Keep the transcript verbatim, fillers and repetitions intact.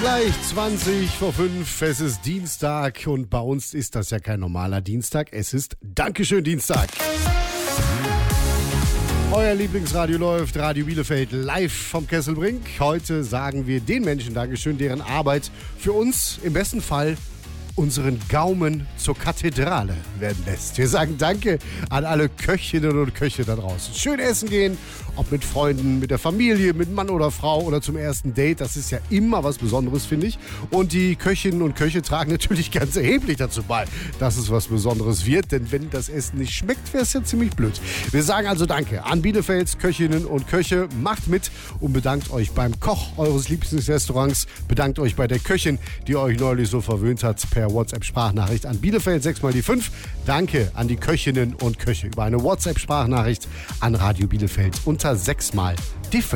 Gleich zwanzig vor fünf, es ist Dienstag und bei uns ist das ja kein normaler Dienstag, es ist Dankeschön Dienstag. Euer Lieblingsradio läuft, Radio Bielefeld live vom Kesselbrink. Heute sagen wir den Menschen Dankeschön, deren Arbeit für uns im besten Fall unseren Gaumen zur Kathedrale werden lässt. Wir sagen Danke an alle Köchinnen und Köche da draußen. Schön essen gehen, ob mit Freunden, mit der Familie, mit Mann oder Frau oder zum ersten Date. Das ist ja immer was Besonderes, finde ich. Und die Köchinnen und Köche tragen natürlich ganz erheblich dazu bei, dass es was Besonderes wird. Denn wenn das Essen nicht schmeckt, wäre es ja ziemlich blöd. Wir sagen also Danke an Bielefelds Köchinnen und Köche. Macht mit und bedankt euch beim Koch eures Lieblingsrestaurants. Bedankt euch bei der Köchin, die euch neulich so verwöhnt hat, per WhatsApp-Sprachnachricht an Bielefeld sechs mal die fünf. Danke an die Köchinnen und Köche über eine WhatsApp-Sprachnachricht an Radio Bielefeld unter sechs mal die fünf.